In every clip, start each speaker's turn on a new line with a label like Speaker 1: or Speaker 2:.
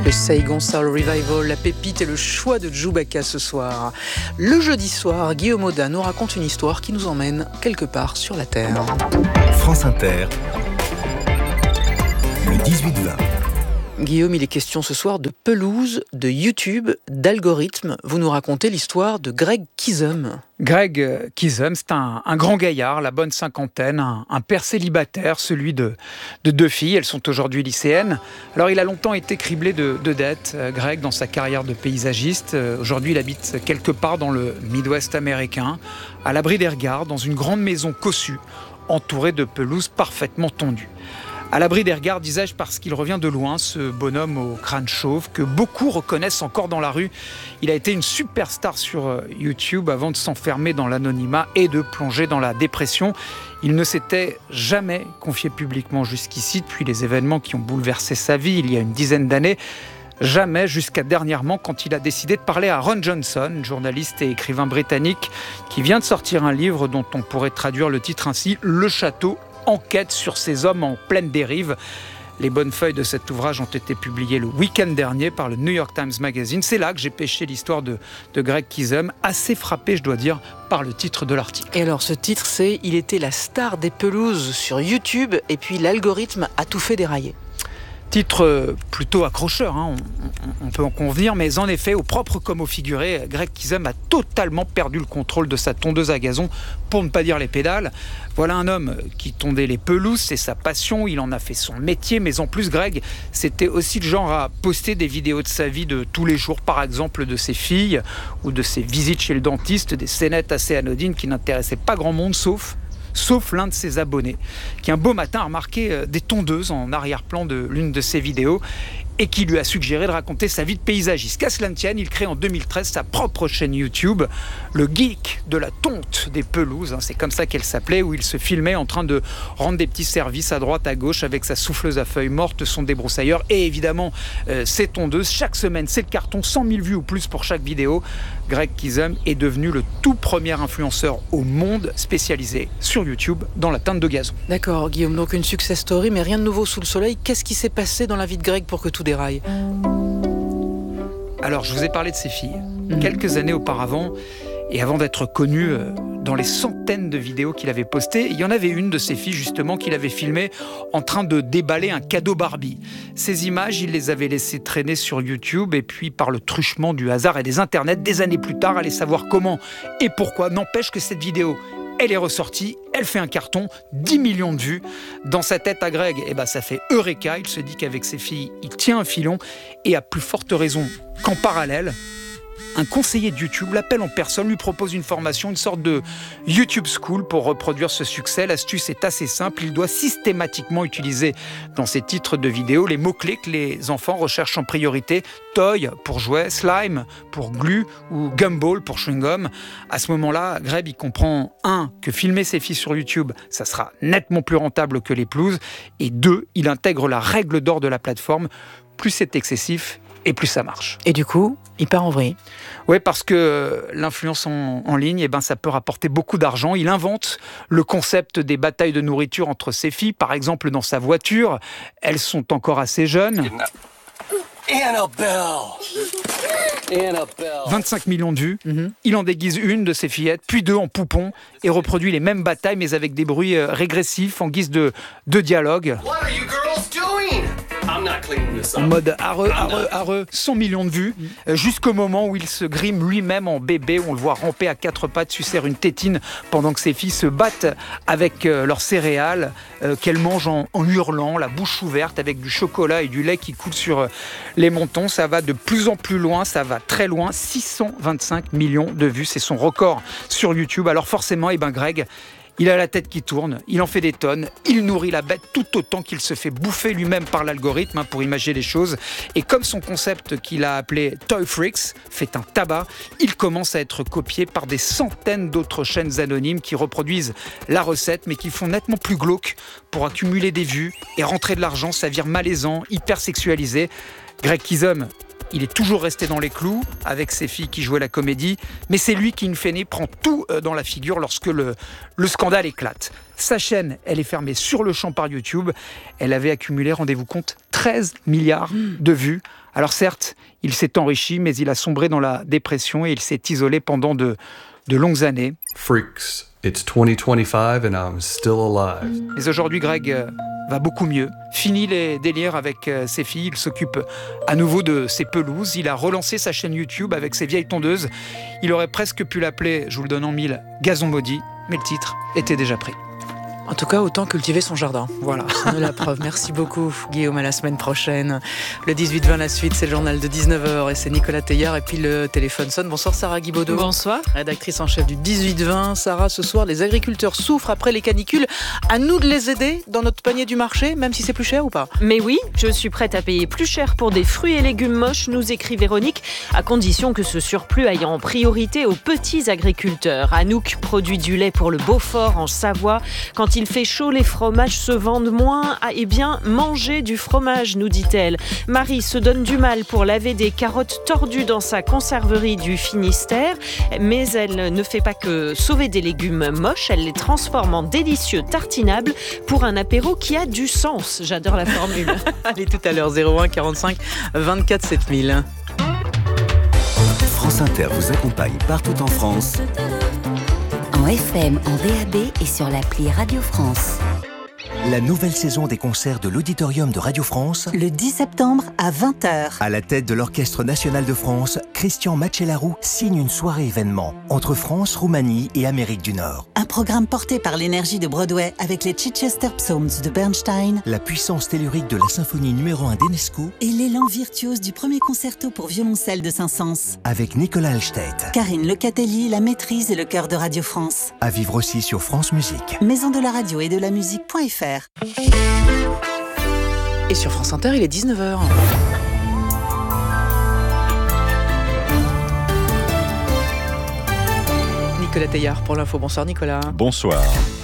Speaker 1: Le Saigon Soul Revival, la pépite et le choix de Chewbacca ce soir. Le jeudi soir, Guillaume Audin nous raconte une histoire qui nous emmène quelque part sur la Terre.
Speaker 2: France Inter, le 18-20.
Speaker 1: Guillaume, il est question ce soir de pelouse, de YouTube, d'algorithmes. Vous nous racontez l'histoire de Greg Kizum.
Speaker 3: Greg Kizum, c'est un grand gaillard, la bonne cinquantaine, un père célibataire, celui de deux filles. Elles sont aujourd'hui lycéennes. Alors, il a longtemps été criblé de dettes, Greg, dans sa carrière de paysagiste. Aujourd'hui, il habite quelque part dans le Midwest américain, à l'abri des regards, dans une grande maison cossue, entourée de pelouses parfaitement tondues. À l'abri des regards, disais-je, parce qu'il revient de loin, ce bonhomme au crâne chauve, que beaucoup reconnaissent encore dans la rue. Il a été une superstar sur YouTube avant de s'enfermer dans l'anonymat et de plonger dans la dépression. Il ne s'était jamais confié publiquement jusqu'ici, depuis les événements qui ont bouleversé sa vie il y a une dizaine d'années. Jamais, jusqu'à dernièrement, quand il a décidé de parler à Ron Johnson, journaliste et écrivain britannique, qui vient de sortir un livre dont on pourrait traduire le titre ainsi, « Le Château ». Enquête sur ces hommes en pleine dérive. Les bonnes feuilles de cet ouvrage ont été publiées le week-end dernier par le New York Times Magazine. C'est là que j'ai pêché l'histoire de Greg Kizum, assez frappé, je dois dire, par le titre de l'article.
Speaker 1: Et alors, ce titre, c'est « Il était la star des pelouses sur YouTube et puis l'algorithme a tout fait dérailler ».
Speaker 3: Titre plutôt accrocheur, hein, on peut en convenir, mais en effet, au propre comme au figuré, Greg Kizum a totalement perdu le contrôle de sa tondeuse à gazon, pour ne pas dire les pédales. Voilà un homme qui tondait les pelouses, c'est sa passion, il en a fait son métier, mais en plus, Greg, c'était aussi le genre à poster des vidéos de sa vie de tous les jours, par exemple de ses filles, ou de ses visites chez le dentiste, des scénettes assez anodines qui n'intéressaient pas grand monde, sauf l'un de ses abonnés, qui un beau matin a remarqué des tondeuses en arrière-plan de l'une de ses vidéos et qui lui a suggéré de raconter sa vie de paysagiste. Qu'à cela ne tienne, il crée en 2013 sa propre chaîne YouTube, le geek de la tonte des pelouses, c'est comme ça qu'elle s'appelait, où il se filmait en train de rendre des petits services à droite, à gauche, avec sa souffleuse à feuilles mortes, son débroussailleur et évidemment ses tondeuses. Chaque semaine, c'est le carton, 100 000 vues ou plus pour chaque vidéo. Greg Kizum est devenu le tout premier influenceur au monde spécialisé sur YouTube dans la teinte de gazon.
Speaker 1: D'accord, Guillaume, donc une success story, mais rien de nouveau sous le soleil. Qu'est-ce qui s'est passé dans la vie de Greg pour que tout déraille ?
Speaker 3: Alors, je vous ai parlé de ses filles. Quelques années auparavant, et avant d'être connu dans les centaines de vidéos qu'il avait postées, il y en avait une de ses filles justement qu'il avait filmée en train de déballer un cadeau Barbie. Ces images, il les avait laissées traîner sur YouTube et puis par le truchement du hasard et des internets, des années plus tard, allez savoir comment et pourquoi. N'empêche que cette vidéo, elle est ressortie, elle fait un carton, 10 millions de vues. Dans sa tête à Greg, ça fait Eureka. Il se dit qu'avec ses filles, il tient un filon. Et à plus forte raison qu'en parallèle, un conseiller de YouTube l'appelle en personne, lui propose une formation, une sorte de YouTube School pour reproduire ce succès. L'astuce est assez simple, il doit systématiquement utiliser dans ses titres de vidéos les mots-clés que les enfants recherchent en priorité. Toy pour jouet, slime pour glue ou gumball pour chewing-gum. À ce moment-là, Greg, il comprend 1, que filmer ses filles sur YouTube, ça sera nettement plus rentable que les pelouses. Et 2, il intègre la règle d'or de la plateforme. Plus c'est excessif, et plus ça marche.
Speaker 1: Et du coup, il part en vrille.
Speaker 3: Oui, parce que l'influence en ligne, ça peut rapporter beaucoup d'argent. Il invente le concept des batailles de nourriture entre ses filles, par exemple dans sa voiture. Elles sont encore assez jeunes. Annabelle. 25 millions de vues. Il en déguise une de ses fillettes, puis 2 en poupon, et reproduit les mêmes batailles, mais avec des bruits régressifs en guise de dialogue. En mode areux, 100 millions de vues, jusqu'au moment où il se grime lui-même en bébé, où on le voit ramper à 4 pattes, sucer une tétine, pendant que ses filles se battent avec leurs céréales, qu'elles mangent en hurlant, la bouche ouverte, avec du chocolat et du lait qui coule sur les mentons. Ça va de plus en plus loin, ça va très loin, 625 millions de vues, c'est son record sur YouTube. Alors forcément, Greg, il a la tête qui tourne, il en fait des tonnes, il nourrit la bête tout autant qu'il se fait bouffer lui-même par l'algorithme, pour imaginer les choses. Et comme son concept qu'il a appelé Toy Freaks fait un tabac, il commence à être copié par des centaines d'autres chaînes anonymes qui reproduisent la recette, mais qui font nettement plus glauque pour accumuler des vues et rentrer de l'argent. Ça vire malaisant, hyper sexualisé. Greg Kizum, Il est toujours resté dans les clous avec ses filles qui jouaient la comédie, mais c'est lui qui, in fine, prend tout dans la figure lorsque le scandale éclate. Sa chaîne, elle est fermée sur le champ par YouTube. Elle avait accumulé, rendez-vous compte, 13 milliards de vues. Alors certes, il s'est enrichi, mais il a sombré dans la dépression et il s'est isolé pendant de longues années.
Speaker 2: Freaks, it's 2025 and I'm still alive.
Speaker 3: Mais aujourd'hui, Greg va beaucoup mieux. Fini les délires avec ses filles, il s'occupe à nouveau de ses pelouses. Il a relancé sa chaîne YouTube avec ses vieilles tondeuses. Il aurait presque pu l'appeler, je vous le donne en mille, Gazon Maudit, mais le titre était déjà pris.
Speaker 1: En tout cas, autant cultiver son jardin. Voilà, c'est la preuve. Merci beaucoup, Guillaume. À la semaine prochaine. Le 18-20, la suite, c'est le journal de 19h et c'est Nicolas Teillard. Et puis le téléphone sonne. Bonsoir, Sarah Guibaudot.
Speaker 4: Bonsoir.
Speaker 1: Rédactrice en chef du 18-20. Sarah, ce soir, les agriculteurs souffrent après les canicules. À nous de les aider dans notre panier du marché, même si c'est plus cher ou pas?
Speaker 4: Mais oui, je suis prête à payer plus cher pour des fruits et légumes moches, nous écrit Véronique, à condition que ce surplus aille en priorité aux petits agriculteurs. Anouk produit du lait pour le Beaufort en Savoie. Quand il fait chaud, les fromages se vendent moins. Ah, eh bien, mangez du fromage, nous dit-elle. Marie se donne du mal pour laver des carottes tordues dans sa conserverie du Finistère. Mais elle ne fait pas que sauver des légumes moches, elle les transforme en délicieux tartinables pour un apéro qui a du sens. J'adore la formule.
Speaker 1: Allez, tout à l'heure, 01 45 24 7000.
Speaker 5: France Inter vous accompagne partout en France.
Speaker 6: En FM, en DAB et sur l'appli Radio France.
Speaker 5: La nouvelle saison des concerts de l'Auditorium de Radio France.
Speaker 6: Le 10 septembre à 20h.
Speaker 5: À la tête de l'Orchestre National de France, Christian Macellaro signe une soirée événement entre France, Roumanie et Amérique du Nord.
Speaker 6: Un programme porté par l'énergie de Broadway avec les Chichester Psalms de Bernstein,
Speaker 5: la puissance tellurique de la symphonie numéro 1 d'Enesco
Speaker 6: et l'élan virtuose du premier concerto pour violoncelle de Saint-Saëns.
Speaker 5: Avec Nicolas Hallstedt,
Speaker 6: Karine Lecatelli, la maîtrise et le chœur de Radio France.
Speaker 5: À vivre aussi sur France Musique.
Speaker 6: Maison de la radio et de la musique.fr.
Speaker 1: Et sur France Inter, il est 19h. Nicolas Teillard pour l'info. Bonsoir Nicolas.
Speaker 7: Bonsoir.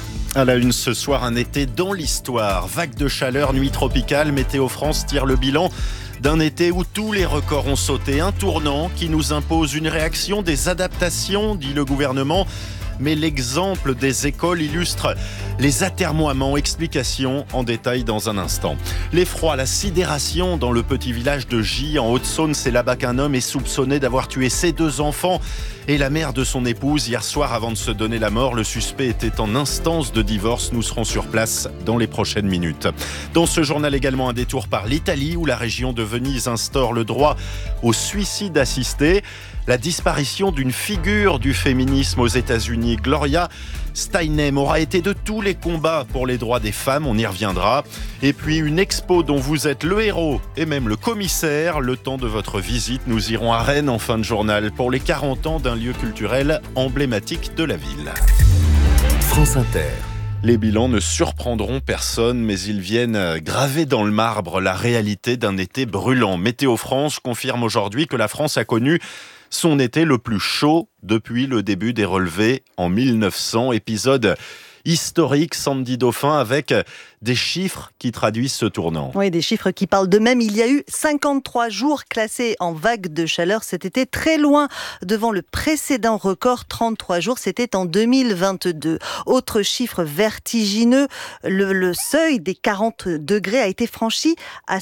Speaker 7: À la une ce soir, un été dans l'histoire. Vague de chaleur, nuit tropicale, Météo France tire le bilan d'un été où tous les records ont sauté. Un tournant qui nous impose une réaction, des adaptations, dit le gouvernement. Mais l'exemple des écoles illustre les atermoiements. Explications en détail dans un instant. L'effroi, la sidération dans le petit village de Gy en Haute-Saône. C'est là-bas qu'un homme est soupçonné d'avoir tué ses 2 enfants et la mère de son épouse. Hier soir, avant de se donner la mort, le suspect était en instance de divorce. Nous serons sur place dans les prochaines minutes. Dans ce journal également, un détour par l'Italie où la région de Venise instaure le droit au suicide assisté. La disparition d'une figure du féminisme aux États-Unis, Gloria Steinem, aura été de tous les combats pour les droits des femmes, on y reviendra. Et puis une expo dont vous êtes le héros et même le commissaire. Le temps de votre visite, nous irons à Rennes en fin de journal pour les 40 ans d'un lieu culturel emblématique de la ville.
Speaker 5: France Inter.
Speaker 7: Les bilans ne surprendront personne, mais ils viennent graver dans le marbre la réalité d'un été brûlant. Météo France confirme aujourd'hui que la France a connu son été le plus chaud depuis le début des relevés en 1900. Épisode historique, Sandy Dauphin, avec des chiffres qui traduisent ce tournant.
Speaker 8: Oui, des chiffres qui parlent d'eux-mêmes. Il y a eu 53 jours classés en vague de chaleur cet été, très loin devant le précédent record, 33 jours, c'était en 2022. Autre chiffre vertigineux, le seuil des 40 degrés a été franchi à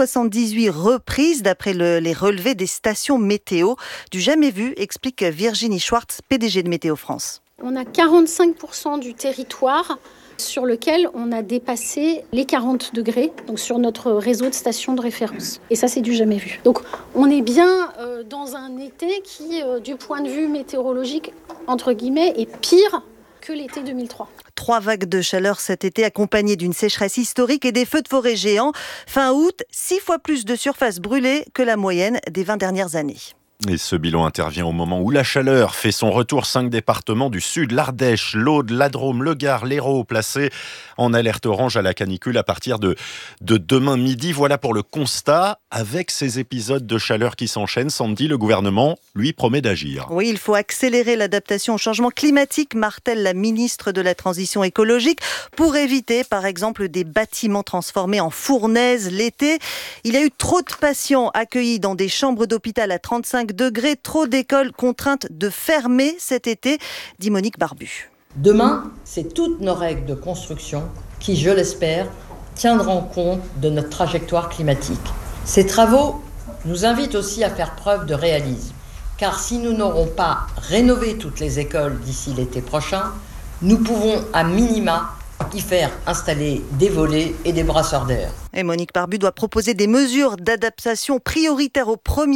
Speaker 8: 178 reprises, d'après les relevés des stations météo. Du jamais vu, explique Virginie Schwartz, PDG de Météo France.
Speaker 9: On a 45% du territoire sur lequel on a dépassé les 40 degrés, donc sur notre réseau de stations de référence. Et ça, c'est du jamais vu. Donc, on est bien dans un été qui, du point de vue météorologique, entre guillemets, est pire que l'été 2003.
Speaker 8: 3 vagues de chaleur cet été accompagnées d'une sécheresse historique et des feux de forêt géants. Fin août, 6 fois plus de surface brûlée que la moyenne des 20 dernières années.
Speaker 7: Et ce bilan intervient au moment où la chaleur fait son retour. 5 départements du sud, l'Ardèche, l'Aude, la Drôme, le Gard, l'Hérault, placés en alerte orange à la canicule à partir de demain midi. Voilà pour le constat. Avec ces épisodes de chaleur qui s'enchaînent, Sandy, le gouvernement, lui, promet d'agir.
Speaker 8: Oui, il faut accélérer l'adaptation au changement climatique, martèle la ministre de la Transition écologique, pour éviter, par exemple, des bâtiments transformés en fournaises l'été. Il y a eu trop de patients accueillis dans des chambres d'hôpital à 35 degrés, trop d'écoles contraintes de fermer cet été, dit Monique Barbu.
Speaker 10: Demain, c'est toutes nos règles de construction qui, je l'espère, tiendront compte de notre trajectoire climatique. Ces travaux nous invitent aussi à faire preuve de réalisme, car si nous n'aurons pas rénové toutes les écoles d'ici l'été prochain, nous pouvons à minima y faire installer des volets et des brasseurs d'air.
Speaker 8: Et Monique Barbu doit proposer des mesures d'adaptation prioritaires aux premiers